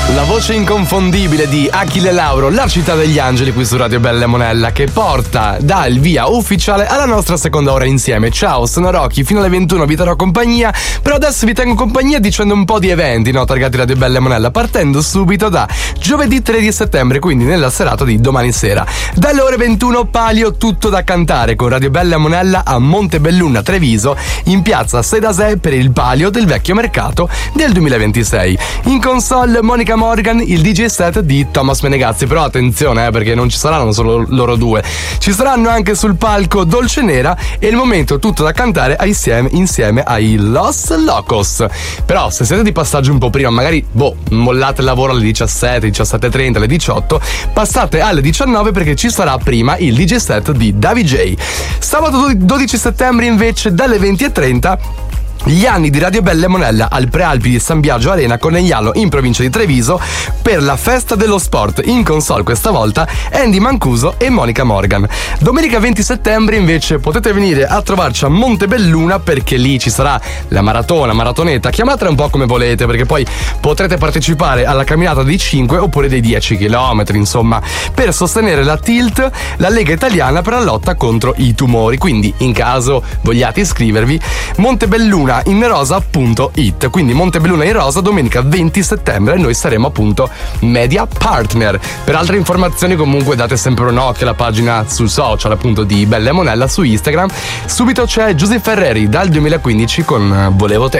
La voce inconfondibile di Achille Lauro, La città degli angeli, qui su Radio Bella e Monella, che dà il via ufficiale alla nostra seconda ora insieme. Ciao, sono Rocky, fino alle 21 vi terrò compagnia, però adesso vi tengo compagnia dicendo un po' di eventi, no, targati Radio Bella e Monella, partendo subito da giovedì 3 di settembre, quindi nella serata di domani sera. Dalle ore 21 palio tutto da cantare con Radio Bella e Monella a Montebelluna Treviso, in piazza Sedasè per il palio del vecchio mercato del 2026. In console Monica Morgan, il DJ set di Thomas Menegazzi, però attenzione perché non ci saranno solo loro due, ci saranno anche sul palco Dolce Nera e il momento tutto da cantare insieme ai Los Locos. Però se siete di passaggio un po' prima, magari mollate il lavoro alle 17, 17:30, alle 18, passate alle 19 perché ci sarà prima il DJ set di Davy J. Sabato 12 settembre invece dalle 20:30 gli anni di Radio Bella e Monella al Prealpi di San Biagio Arena Conegliano in provincia di Treviso per la festa dello sport. In console questa volta Andy Mancuso e Monica Morgan. Domenica 20 settembre invece potete venire a trovarci a Montebelluna perché lì ci sarà la maratoneta, chiamatela un po' come volete perché poi potrete partecipare alla camminata dei 5 oppure dei 10 km, insomma, per sostenere la TILT, la Lega Italiana per la lotta contro i tumori. Quindi in caso vogliate iscrivervi, Montebelluna in rosa.it, quindi Montebelluna in rosa domenica 20 settembre e noi saremo appunto media partner. Per altre informazioni comunque date sempre un occhio alla pagina sul social appunto di Bella e Monella su Instagram. Subito c'è Giusy Ferreri dal 2015 con Volevo te.